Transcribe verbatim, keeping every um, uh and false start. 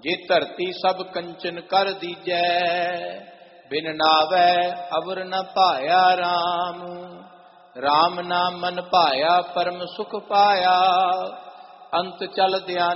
ਜੇ ਧਰਤੀ ਸਭ ਕੰਚਨ ਕਰ ਦੀਜੈ, ਬਿਨ ਨਾਵੈ ਅਵਰ ਨ ਭਾਇਆ ਰਾਮ। ਰਾਮ ਨਾਮ ਮਨ ਭਾਇਆ, ਪਰਮ ਸੁਖ ਪਾਇਆ, ਅੰਤ ਚਲ ਦਿਆਨਾ